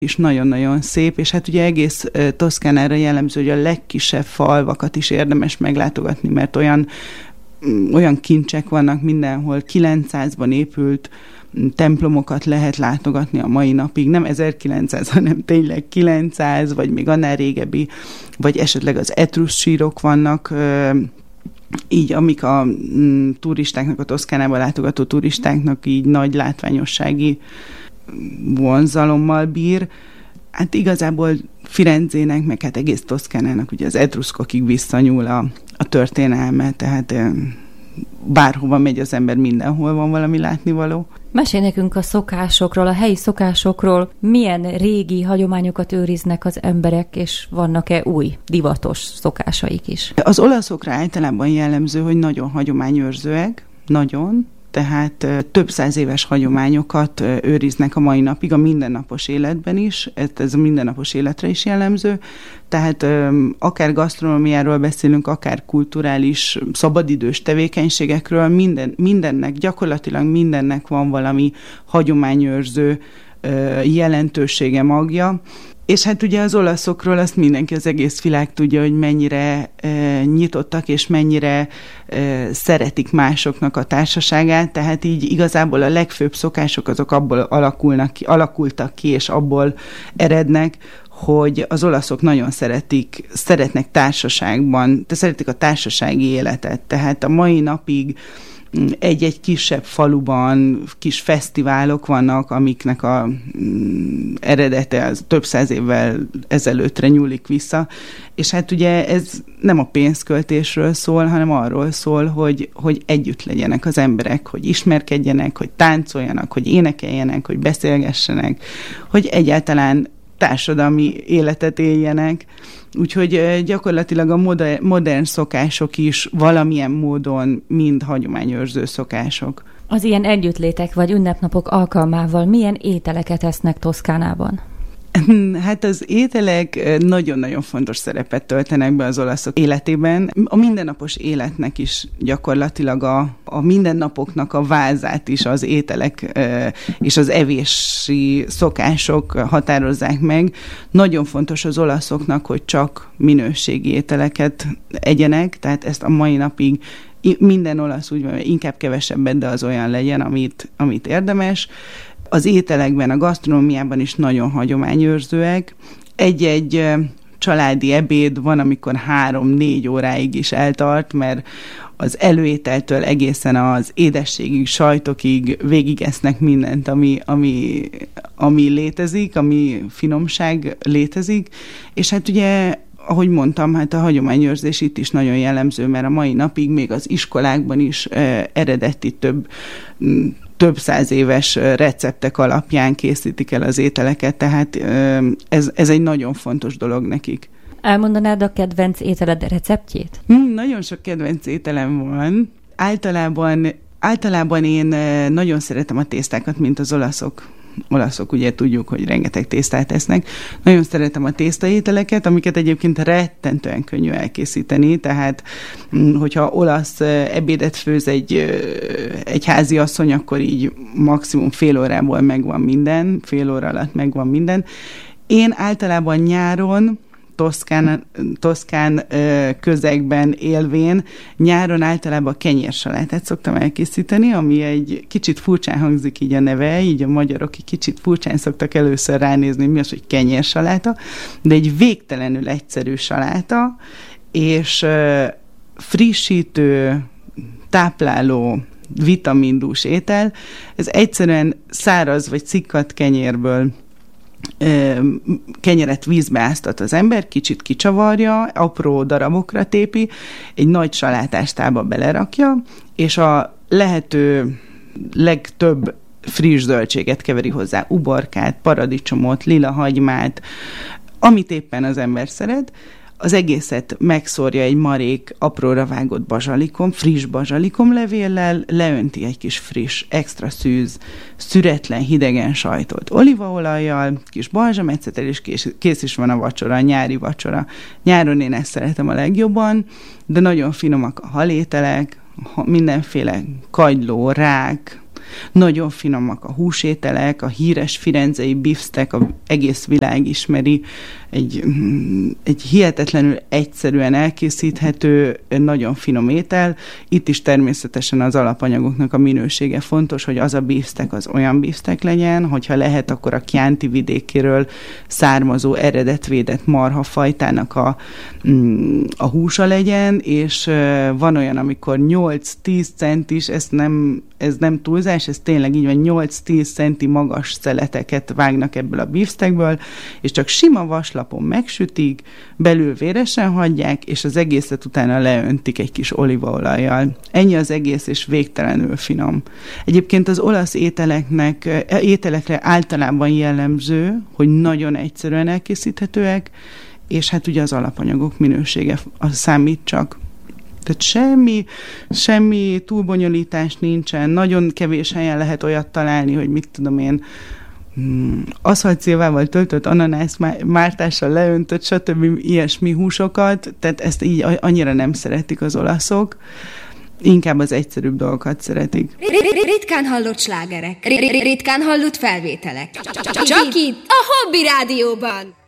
és nagyon-nagyon szép, és hát ugye egész Toszkánára jellemző, hogy a legkisebb falvakat is érdemes meglátogatni, mert olyan kincsek vannak mindenhol, 900-ban épült templomokat lehet látogatni a mai napig, nem 1900, hanem tényleg 900, vagy még annál régebbi, vagy esetleg az etrusz sírok vannak, így amik a turistáknak, a Toszkánába látogató turistáknak így nagy látványossági vonzalommal bír. Hát igazából Firenzének, meg hát egész Toszkánának ugye az etruszkokig visszanyúl a történelme, tehát bárhova megy az ember, mindenhol van valami látnivaló. Mesélj nekünk a szokásokról, a helyi szokásokról, milyen régi hagyományokat őriznek az emberek, és vannak-e új, divatos szokásaik is? Az olaszokra általában jellemző, hogy nagyon hagyományőrzőek, nagyon, tehát több száz éves hagyományokat őriznek a mai napig, a mindennapos életben is, ez a mindennapos életre is jellemző, tehát akár gasztronómiáról beszélünk, akár kulturális, szabadidős tevékenységekről, gyakorlatilag mindennek van valami hagyományőrző jelentősége, magja. És hát ugye az olaszokról azt mindenki, az egész világ tudja, hogy mennyire nyitottak, és mennyire szeretik másoknak a társaságát, tehát így igazából a legfőbb szokások azok abból alakultak ki, és abból erednek, hogy az olaszok nagyon szeretnek társaságban, szeretik a társasági életet, tehát a mai napig egy-egy kisebb faluban kis fesztiválok vannak, amiknek a eredete az több száz évvel ezelőttre nyúlik vissza, és hát ugye ez nem a pénzköltésről szól, hanem arról szól, hogy együtt legyenek az emberek, hogy ismerkedjenek, hogy táncoljanak, hogy énekeljenek, hogy beszélgessenek, hogy egyáltalán társadalmi életet éljenek. Úgyhogy gyakorlatilag a modern szokások is valamilyen módon mind hagyományőrző szokások. Az ilyen együttlétek vagy ünnepnapok alkalmával milyen ételeket esznek Toszkánában? Hát az ételek nagyon-nagyon fontos szerepet töltenek be az olaszok életében. A mindennapos életnek is gyakorlatilag a mindennapoknak a vázát is az ételek és az evési szokások határozzák meg. Nagyon fontos az olaszoknak, hogy csak minőségi ételeket egyenek, tehát ezt a mai napig minden olasz úgy van, hogy inkább kevesebbet, de az olyan legyen, amit érdemes. Az ételekben, a gasztronómiában is nagyon hagyományőrzőek. Egy-egy családi ebéd van, amikor 3-4 óráig is eltart, mert az előételtől egészen az édességig, sajtokig végigesznek mindent, ami létezik, ami finomság létezik, és hát ugye ahogy mondtam, hát a hagyományőrzés itt is nagyon jellemző, mert a mai napig még az iskolákban is eredeti több száz éves receptek alapján készítik el az ételeket, tehát ez egy nagyon fontos dolog nekik. Elmondanád a kedvenc ételed receptjét? Nagyon sok kedvenc ételem van. Általában én nagyon szeretem a tésztákat, mint az olaszok. Olaszok, ugye tudjuk, hogy rengeteg tésztát esznek. Nagyon szeretem a tésztaételeket, amiket egyébként rettentően könnyű elkészíteni, tehát hogyha olasz ebédet főz egy házi asszony, akkor így maximum fél óra alatt megvan minden. Én általában nyáron Toszkán közegben élvén nyáron általában kenyérsalátát szoktam elkészíteni, ami egy kicsit furcsán hangzik így a neve, így a magyarok egy kicsit furcsán szoktak először ránézni, mi az, hogy kenyérsaláta, de egy végtelenül egyszerű saláta, és frissítő, tápláló, vitamindús étel. Ez egyszerűen száraz vagy szikkadt kenyeret vízbe áztat az ember, kicsit kicsavarja, apró darabokra tépi, egy nagy salátástába belerakja, és a lehető legtöbb friss zöldséget keveri hozzá, uborkát, paradicsomot, lilahagymát, amit éppen az ember szeret. Az egészet megszórja egy marék apróra vágott bazsalikom, friss bazsalikomlevéllel, leönti egy kis friss, extra szűz, szüretlen, hidegen sajtolt olívaolajjal, kis balzsamecetel, és kész is van a vacsora, a nyári vacsora. Nyáron én ezt szeretem a legjobban, de nagyon finomak a halételek, mindenféle kagyló, rák, Nagyon finomak a húsételek, a híres firenzei beefsteak, a egész világ ismeri, egy hihetetlenül egyszerűen elkészíthető, nagyon finom étel. Itt is természetesen az alapanyagoknak a minősége fontos, hogy az a beefsteak az olyan beefsteak legyen, hogyha lehet, akkor a Chianti vidékéről származó eredetvédett marhafajtának a húsa legyen, és van olyan, amikor 8-10 centis, ez nem túlzás, ez tényleg így van, 8-10 centi magas szeleteket vágnak ebből a beefsteakből, és csak sima vaslapon megsütik, belül véresen hagyják, és az egészet utána leöntik egy kis olívaolajjal. Ennyi az egész, és végtelenül finom. Egyébként az olasz ételekre általában jellemző, hogy nagyon egyszerűen elkészíthetőek, és hát ugye az alapanyagok minősége az számít csak. Tehát semmi túlbonyolítás nincsen, nagyon kevés helyen lehet olyat találni, hogy mit tudom én, aszaltszilvával töltött ananász mártással leöntött, stb. Ilyesmi húsokat, tehát ezt így annyira nem szeretik az olaszok, inkább az egyszerűbb dolgokat szeretik. Ritkán hallott slágerek, ritkán hallott felvételek. Csak itt, a Hobby Rádióban!